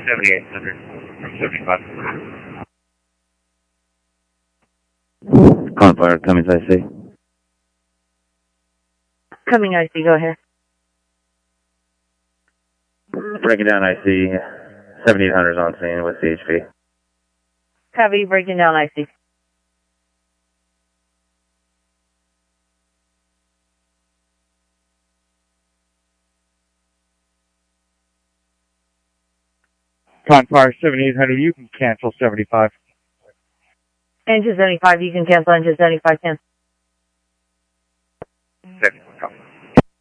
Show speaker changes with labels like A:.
A: 7800 from 75.
B: Calling fire, Cummings IC.
C: Coming IC, go ahead.
B: Breaking down IC, 7800's on scene with CHP.
C: Copy, breaking down IC.
A: Calling fire 7800, you can cancel 75.
C: Engine 75, you can cancel engine 75, cancel.
A: 75.